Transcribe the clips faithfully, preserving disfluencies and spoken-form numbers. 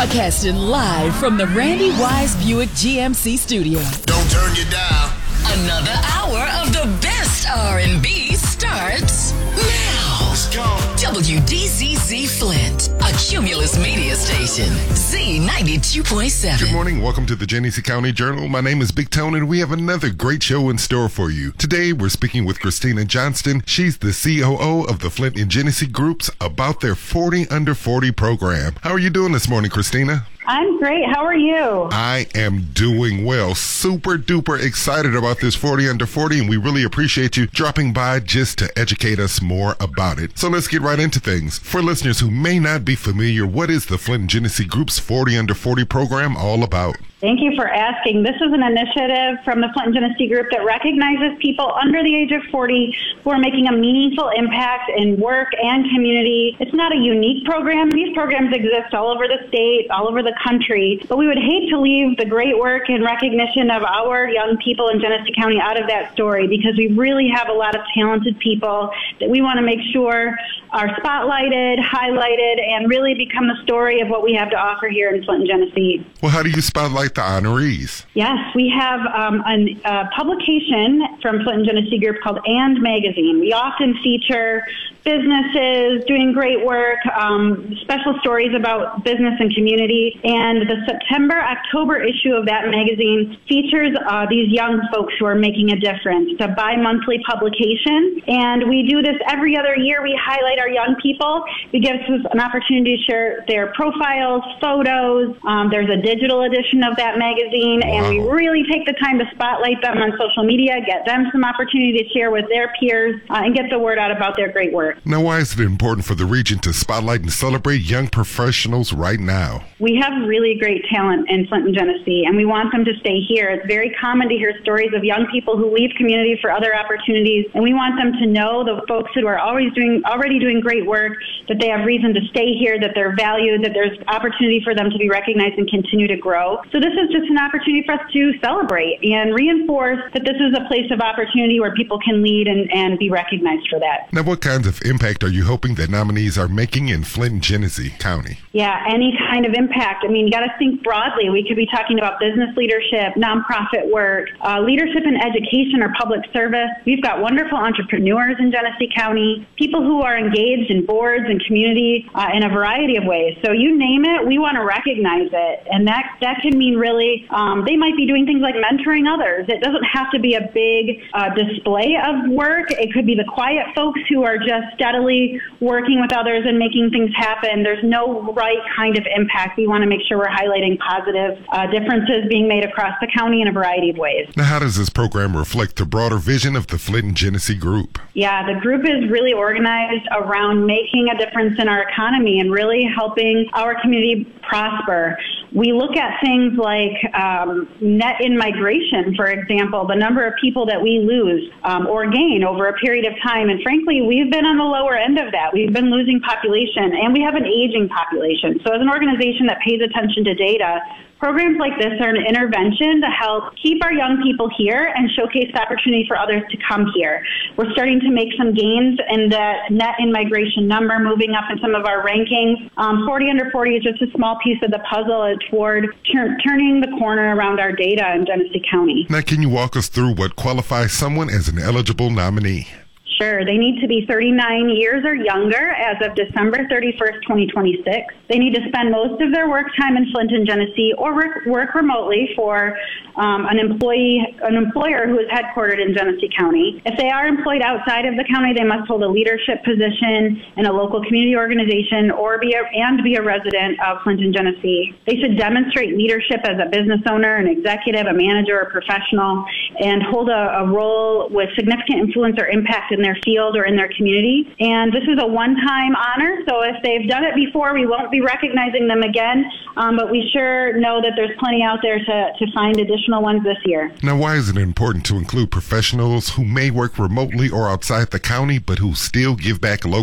Broadcasting live from the Randy Wise Buick G M C studio. Don't turn you down. Another hour of the best R and B starts now. Let's go. W D Z Z Flint, a Cumulus media station. Z ninety-two point seven. Good morning. Welcome to the Genesee County Journal. My name is Big Tone, and we have another great show in store for you. Today, we're speaking with Christina Johnston. She's the C O O of the Flint and Genesee Groups about their forty under forty program. How are you doing this morning, Christina? I'm great. How are you? I am doing well. Super duper excited about this forty under forty, and we really appreciate you dropping by just to educate us more about it. So let's get right into things. For listeners who may not be familiar, what is the Flint and Genesee Group's forty under forty program all about? Thank you for asking. This is an initiative from the Flint and Genesee Group that recognizes people under the age of forty who are making a meaningful impact in work and community. It's not a unique program. These programs exist all over the state, all over the country, but we would hate to leave the great work and recognition of our young people in Genesee County out of that story, because we really have a lot of talented people that we want to make sure are spotlighted, highlighted, and really become the story of what we have to offer here in Flint and Genesee. Well, how do you spotlight the honorees? Yes, we have um, a uh, publication from Flint and Genesee Group called And Magazine. We often feature businesses doing great work, um, special stories about business and community. And the September-October issue of that magazine features uh, these young folks who are making a difference. It's a bi-monthly publication, and we do this every other year. We highlight our young people. It gives us an opportunity to share their profiles, photos. Um, there's a digital edition of that magazine, wow. And we really take the time to spotlight them on social media, get them some opportunity to share with their peers, uh, and get the word out about their great work. Now, why is it important for the region to spotlight and celebrate young professionals right now? We have really great talent in Flint and Genesee, and we want them to stay here. It's very common to hear stories of young people who leave community for other opportunities, and we want them to know, the folks who are always doing, already doing great work, that they have reason to stay here, that they're valued, that there's opportunity for them to be recognized and continue to grow. So this is just an opportunity for us to celebrate and reinforce that this is a place of opportunity where people can lead and, and be recognized for that. Now, what kinds of impact are you hoping that nominees are making in Flint and Genesee County? Yeah, any kind of impact. I mean, you got to think broadly. We could be talking about business leadership, nonprofit work, uh, leadership in education or public service. We've got wonderful entrepreneurs in Genesee County, people who are engaged in boards and community uh, in a variety of ways. So you name it, we want to recognize it. And that, that can mean really, um, they might be doing things like mentoring others. It doesn't have to be a big uh, display of work. It could be the quiet folks who are just steadily working with others and making things happen. There's no right kind of impact. We want to make sure we're highlighting positive uh, differences being made across the county in a variety of ways. Now, how does this program reflect the broader vision of the Flint and Genesee Group? Yeah, the group is really organized around making a difference in our economy and really helping our community prosper. We look at things like um, net in-migration, for example, the number of people that we lose um, or gain over a period of time. And frankly, we've been on the lower end of that. We've been losing population, and we have an aging population. So as an organization that pays attention to data, programs like this are an intervention to help keep our young people here and showcase the opportunity for others to come here. We're starting to make some gains in the net in-migration number, moving up in some of our rankings. Um, forty under forty is just a small piece of the puzzle toward tur- turning the corner around our data in Genesee County. Now, can you walk us through what qualifies someone as an eligible nominee? Sure. They need to be thirty-nine years or younger as of December thirty-first, twenty twenty-six. They need to spend most of their work time in Flint and Genesee or work, work remotely for um, an employee, an employer who is headquartered in Genesee County. If they are employed outside of the county, they must hold a leadership position in a local community organization or be a, and be a resident of Flint and Genesee. They should demonstrate leadership as a business owner, an executive, a manager, or professional, and hold a, a role with significant influence or impact in their field or in their community. And this is a one-time honor, so if they've done it before, we won't be recognizing them again, um, but we sure know that there's plenty out there to, to find additional ones this year. Now, why is it important to include professionals who may work remotely or outside the county, but who still give back locally?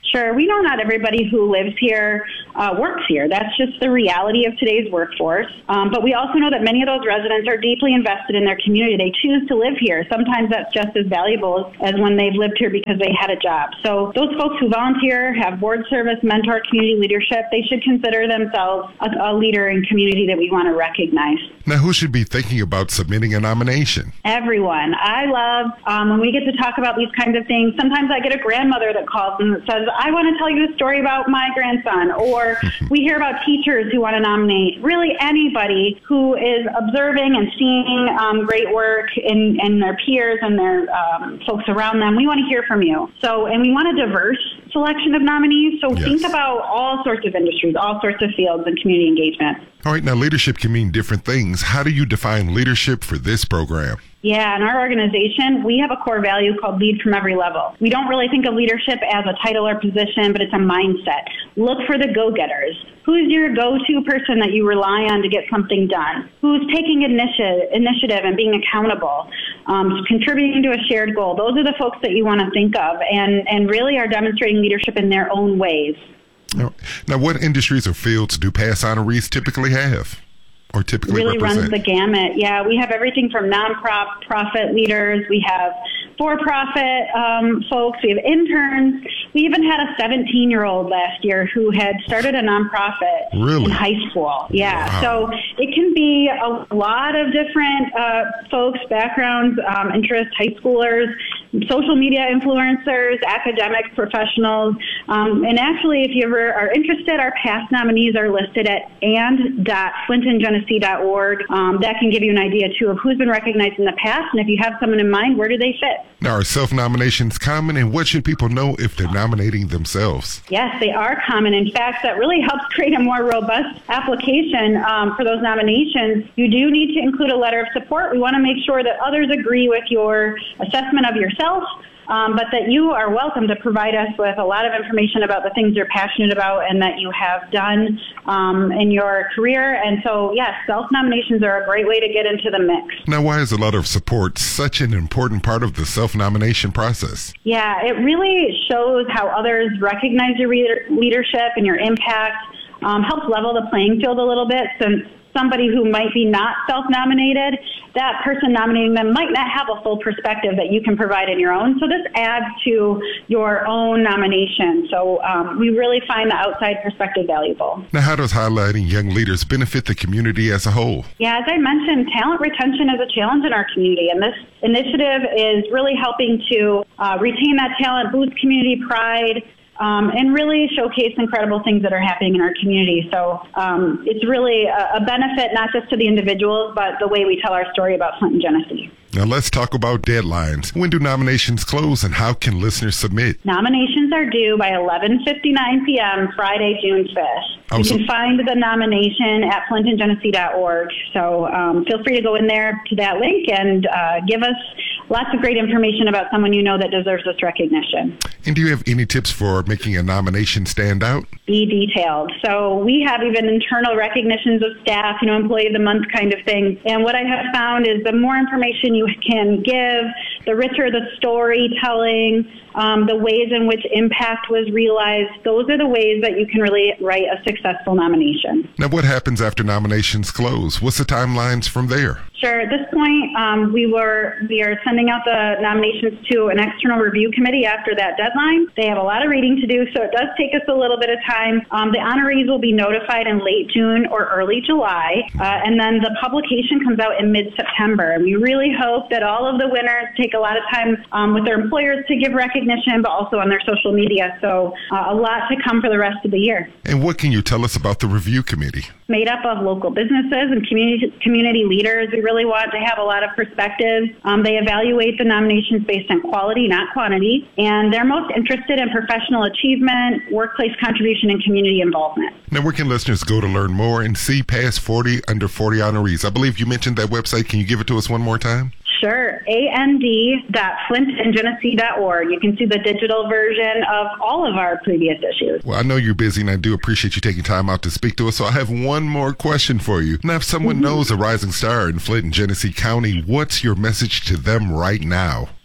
Sure. We know not everybody who lives here uh, works here. That's just the reality of today's workforce. Um, but we also know that many of those residents are deeply invested in their community. They choose to live here. Sometimes that's just as valuable as when they've lived here because they had a job. So those folks who volunteer, have board service, mentor, community leadership, they should consider themselves a, a leader in community that we want to recognize. Now, who should be thinking about submitting a nomination? Everyone. I love um, when we get to talk about these kinds of things. Sometimes I get a grandmother that calls and that says, I want to tell you a story about my grandson. Or we hear about teachers who want to nominate. Really anybody who is observing and seeing um, great work in, in their peers and their um, folks around them. We want to hear from you. So, and we want a diverse selection of nominees. So yes. Think about all sorts of industries, all sorts of fields and community engagement. All right. Now, leadership can mean different things. How do you define leadership for this program? Yeah, in our organization, we have a core value called lead from every level. We don't really think of leadership as a title or position, but it's a mindset. Look for the go-getters. Who's your go-to person that you rely on to get something done? Who's taking initiative, initiative and being accountable, um, contributing to a shared goal? Those are the folks that you want to think of and, and really are demonstrating leadership in their own ways. Now, now, what industries or fields do past honorees typically have? Or typically really represent? Runs the gamut. Yeah, we have everything from non-profit leaders. We have for-profit um, folks. We have interns. We even had a seventeen-year-old last year who had started a nonprofit really? in high school. Yeah, wow. So it can be a lot of different uh, folks, backgrounds, um, interests, high schoolers, social media influencers, academics, professionals. Um, and actually, if you ever are interested, our past nominees are listed at and dot flinton genesee dot org. Um, that can give you an idea, too, of who's been recognized in the past. And if you have someone in mind, where do they fit? Now, are self-nominations common, and what should people know if they're nominating themselves? Yes, they are common. In fact, that really helps create a more robust application um, for those nominations. You do need to include a letter of support. We want to make sure that others agree with your assessment of yourself. Um, but that you are welcome to provide us with a lot of information about the things you're passionate about and that you have done um, in your career. And so, yes, self-nominations are a great way to get into the mix. Now, why is a letter of support such an important part of the self-nomination process? Yeah, it really shows how others recognize your re- leadership and your impact, um, helps level the playing field a little bit since somebody who might be not self-nominated, that person nominating them might not have a full perspective that you can provide in your own. So this adds to your own nomination. So um, we really find the outside perspective valuable. Now, how does highlighting young leaders benefit the community as a whole? Yeah, as I mentioned, talent retention is a challenge in our community, and this initiative is really helping to uh, retain that talent, boost community pride, Um, and really showcase incredible things that are happening in our community. So um, it's really a, a benefit not just to the individuals, but the way we tell our story about Clinton Genesee. Now let's talk about deadlines. When do nominations close and how can listeners submit? Nominations are due by eleven fifty-nine p.m. Friday, June fifth. Oh, you so- can find the nomination at flinton genesee dot org. So um, feel free to go in there to that link and uh, give us lots of great information about someone you know that deserves this recognition. And do you have any tips for making a nomination stand out? Be detailed. So we have even internal recognitions of staff, you know, employee of the month kind of thing. And what I have found is the more information you can give, the richer the storytelling, um, the ways in which impact was realized, those are the ways that you can really write a successful nomination. Now, what happens after nominations close? What's the timelines from there? Sure. At this point, um, we were we are sending out the nominations to an external review committee after that deadline. They have a lot of reading to do, so it does take us a little bit of time. Um, the honorees will be notified in late June or early July, uh, and then the publication comes out in mid-September. And we really hope that all of the winners take a lot of time um, with their employers to give recognition, but also on their social media. So uh, a lot to come for the rest of the year. And what can you tell us about the review committee? Made up of local businesses and community community leaders. We really want to have a lot of perspectives. Um, they evaluate the nominations based on quality, not quantity, and they're most interested in professional achievement, workplace contribution, and community involvement. Now, where can listeners go to learn more and see past forty, under forty honorees? I believe you mentioned that website. Can you give it to us one more time? Sure. A N D dot flinton genesee dot org. You can see the digital version of all of our previous issues. Well, I know you're busy, and I do appreciate you taking time out to speak to us. So I have one more question for you. Now, if someone mm-hmm. knows a rising star in Flint and Genesee County, what's your message to them right now?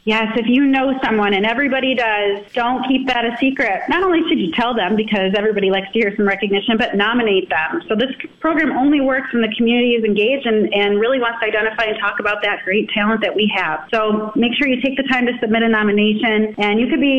Yes, if you know someone, and everybody does, don't keep that a secret. Not only should you tell them, because everybody likes to hear some recognition, but nominate them. So this program only works when the community is engaged and, and really wants to identify and talk about that great talent that we have. So make sure you take the time to submit a nomination, and you could be